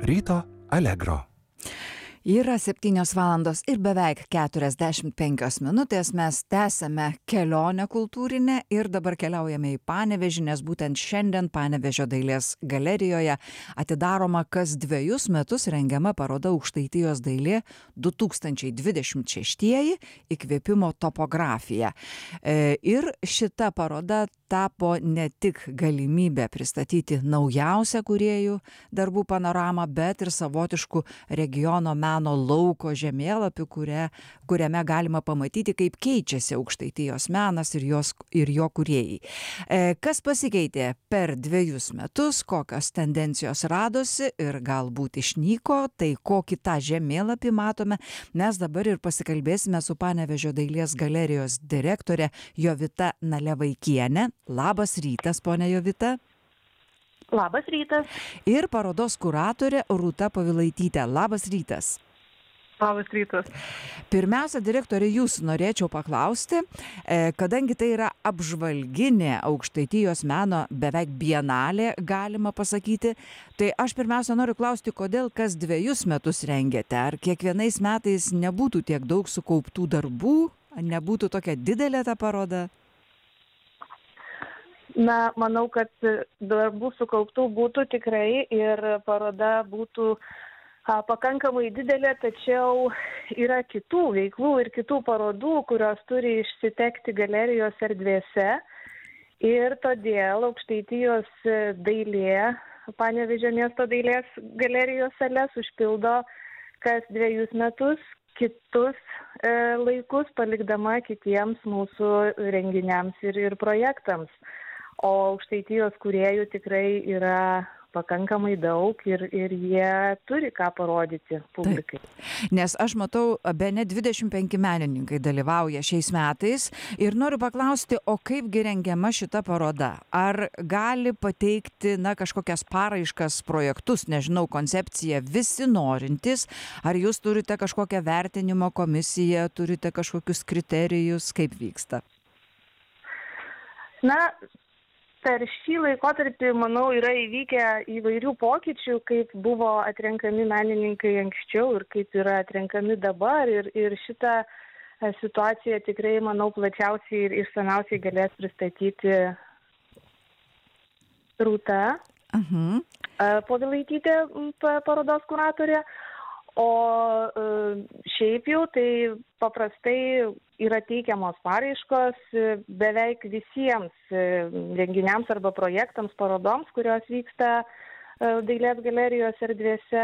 Ryto Allegro. Yra 7 valandos ir beveik 45 minutės. Mes tęsiame kelionę kultūrinę ir dabar keliaujame į Panevėžį, nes būtent šiandien Panevėžio dailės galerijoje atidaroma kas 2 metus rengiama paroda Aukštaitijos dailė 2026 įkvėpimo topografija. Ir šita paroda tapo ne tik galimybė pristatyti naujausią kūrėjų darbų panoramą, bet ir savotiškų regiono meno lauko žemėlapį, kuriame galima pamatyti, kaip keičiasi Aukštaitijos menas ir jo kūrėjai. Kas pasikeitė per 2 metus, kokios tendencijos radosi ir galbūt išnyko, tai kokį tą žemėlapį matome, mes dabar ir pasikalbėsime su Panevėžio dailės galerijos direktore Jovita Nalevaikienė. Labas rytas, ponia Jovita. Labas rytas. Ir parodos kuratorė Rūta Povilaitytė. Labas rytas. Labas rytas. Pirmiausia, direktorė, jūsų norėčiau paklausti, kadangi tai yra apžvalginė Aukštaitijos meno beveik bienalė, galima pasakyti, tai aš pirmiausia noriu klausti, kodėl kas 2 metus rengiate? Ar kiekvienais metais nebūtų tiek daug sukauptų darbų, nebūtų tokia didelė ta paroda? Na, manau, kad darbų sukauptų būtų tikrai ir paroda būtų pakankamai didelė, tačiau yra kitų veiklų ir kitų parodų, kurios turi išsitekti galerijos erdvėse. Ir todėl Aukštaitijos dailė, Panevėžio miesto dailės galerijos sales užpildo kas 2 metus kitus laikus, palikdama kitiems mūsų renginiams ir projektams. O Aukštaitijos kūrėjų tikrai yra pakankamai daug ir jie turi ką parodyti publikai. Taip. Nes aš matau, bene 25 menininkai dalyvauja šiais metais ir noriu paklausti, o kaipgi rengiama šita paroda? Ar gali pateikti kažkokias paraiškas, projektus, nežinau, koncepciją visi norintys? Ar jūs turite kažkokią vertinimo komisiją, turite kažkokius kriterijus, kaip vyksta? Na, per šį laikotarpį, manau, yra įvykę įvairių pokyčių, kaip buvo atrenkami menininkai anksčiau ir kaip yra atrenkami dabar. Ir šitą situaciją tikrai, manau, plačiausiai ir išsamiausiai galės pristatyti Rūta Povilaitytė, parodos kuratorė. O šiaip jau tai paprastai yra teikiamos paraiškos beveik visiems renginiams arba projektams, parodoms, kurios vyksta dailės galerijos erdvėse.